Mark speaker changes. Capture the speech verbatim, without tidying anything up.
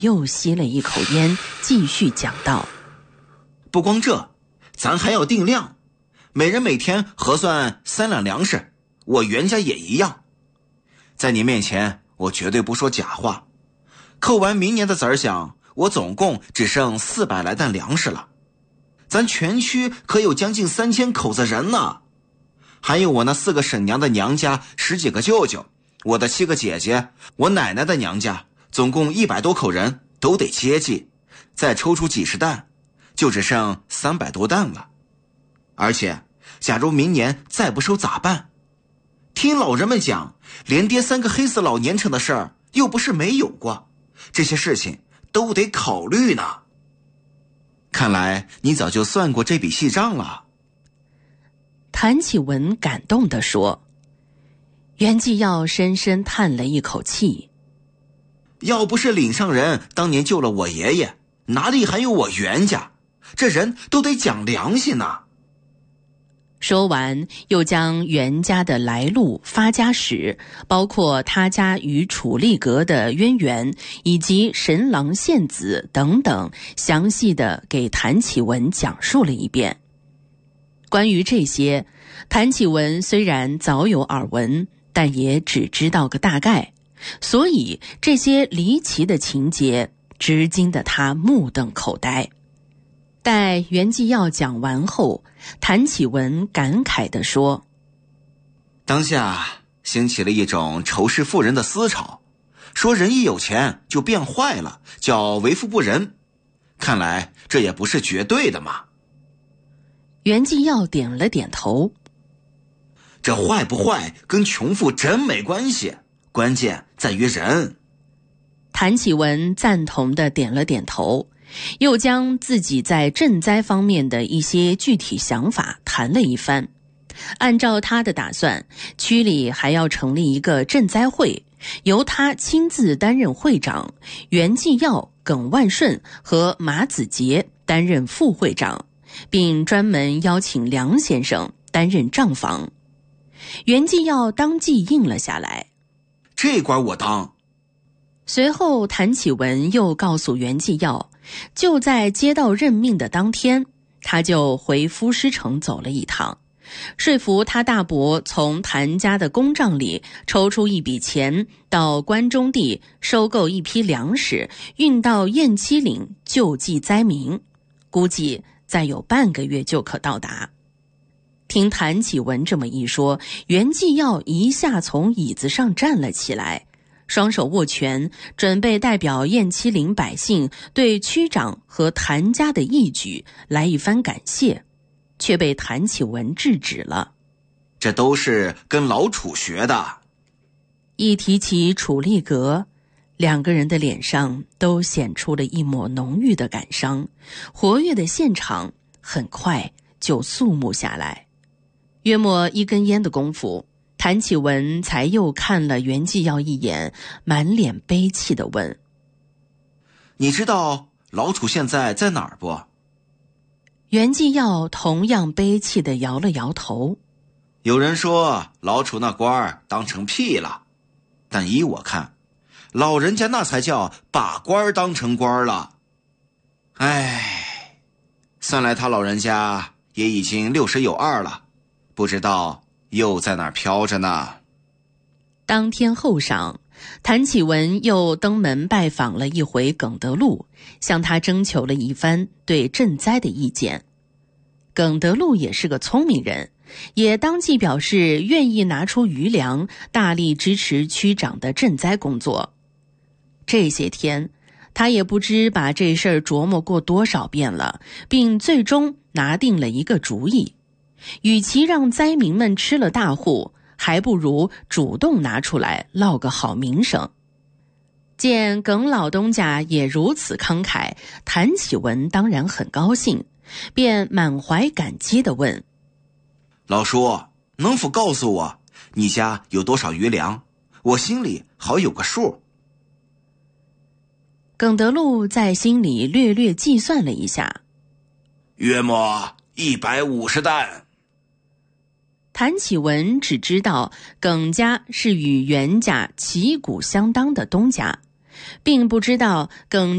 Speaker 1: 又吸了一口烟，继续讲道：
Speaker 2: 不光这，咱还要定量，每人每天核算三两粮食，我袁家也一样。在你面前，我绝对不说假话。扣完明年的子儿饷，我总共只剩四百来担粮食了。咱全区可有将近三千口子人呢，还有我那四个婶娘的娘家，十几个舅舅，我的七个姐姐，我奶奶的娘家，总共一百多口人，都得接济，再抽出几十担，就只剩三百多担了。而且，假如明年再不收咋办？听老人们讲，连跌三个黑死老年成的事儿又不是没有过，这些事情都得考虑呢。看来你早就算过这笔细账了。
Speaker 1: 谭启文感动地说。袁继耀深深叹了一口气，
Speaker 2: 要不是岭上人当年救了我爷爷，哪里还有我袁家？这人都得讲良心呐。
Speaker 1: 说完，又将袁家的来路、发家史，包括他家与楚立阁的渊源，以及神郎献子等等，详细的给谭启文讲述了一遍。关于这些，谭启文虽然早有耳闻，但也只知道个大概，所以这些离奇的情节，至今的他目瞪口呆。待袁继耀讲完后，谭启文感慨地说：
Speaker 2: 当下兴起了一种仇视富人的思潮，说人一有钱就变坏了，叫为富不仁。看来这也不是绝对的嘛。
Speaker 1: 袁继耀点了点头。
Speaker 2: 这坏不坏跟穷富真没关系，关键在于人。
Speaker 1: 谭启文赞同地点了点头，又将自己在赈灾方面的一些具体想法谈了一番。按照他的打算，区里还要成立一个赈灾会，由他亲自担任会长，袁继耀、耿万顺和马子杰担任副会长，并专门邀请梁先生担任账房。袁继耀当即应了下来，
Speaker 2: 这官我当。
Speaker 1: 随后谭启文又告诉袁继耀，就在接到任命的当天，他就回夫师城走了一趟，说服他大伯从谭家的公账里抽出一笔钱，到关中地收购一批粮食，运到雁栖岭救济灾民，估计再有半个月就可到达。听谭启文这么一说，袁继耀一下从椅子上站了起来，双手握拳，准备代表雁栖岭百姓对区长和谭家的义举来一番感谢，却被谭启文制止了。
Speaker 2: 这都是跟老楚学的。
Speaker 1: 一提起楚立阁，两个人的脸上都显出了一抹浓郁的感伤，活跃的现场很快就肃穆下来。约莫一根烟的功夫，谭启文才又看了袁继耀一眼，满脸悲戚地问：
Speaker 2: 你知道老楚现在在哪儿不？
Speaker 1: 袁继耀同样悲戚地摇了摇头。
Speaker 2: 有人说老楚那官儿当成屁了，但依我看，老人家那才叫把官儿当成官儿了。唉，算来他老人家也已经六十有二了，不知道又在哪儿飘着呢。
Speaker 1: 当天后晌，谭启文又登门拜访了一回耿德禄，向他征求了一番对赈灾的意见。耿德禄也是个聪明人，也当即表示愿意拿出余粮，大力支持区长的赈灾工作。这些天，他也不知把这事儿琢磨过多少遍了，并最终拿定了一个主意。与其让灾民们吃了大户，还不如主动拿出来落个好名声。见耿老东家也如此慷慨，谭启文当然很高兴，便满怀感激地问：
Speaker 2: 老叔，能否告诉我你家有多少余粮，我心里好有个数。
Speaker 1: 耿德禄在心里略略计算了一下，
Speaker 2: 约莫一百五十担。
Speaker 1: 谭启文只知道耿家是与袁家旗鼓相当的东家，并不知道耿